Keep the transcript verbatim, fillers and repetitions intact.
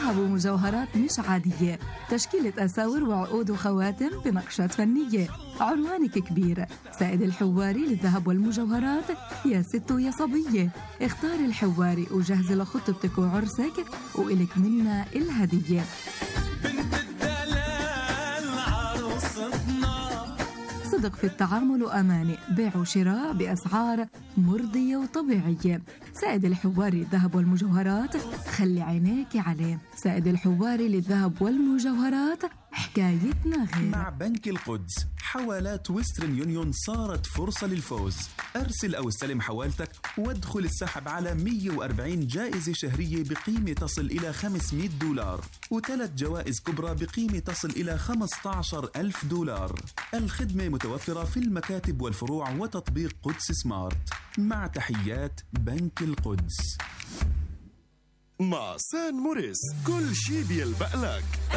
ذهب ومجوهرات مش عادية، تشكيلة أساور وعقود وخواتم بنقشات فنية. عنوانك كبير، سائد الحواري للذهب والمجوهرات. يا ست ويا صبية، اختاري الحواري وجهزي لخطبتك وعرسك وإلك منا الهدية. صدق في التعامل وأمانة، بيع وشراء بأسعار مرضية وطبيعية. سائد الحواري للذهب والمجوهرات، خلي عينيك عليه. سائد الحواري للذهب والمجوهرات، حكايتنا غير. مع بنك القدس حوالات ويسترن يونيون صارت فرصة للفوز. أرسل أو استلم حوالتك وادخل السحب على مئة وأربعين جائزة شهرية بقيمة تصل إلى خمسمئة دولار، وثلاث جوائز كبرى بقيمة تصل إلى خمسة عشر ألف دولار. الخدمة متوفرة في المكاتب والفروع وتطبيق قدس سمارت. مع تحيات بنك القدس. مع سان موريس كل شي بيلبق لك.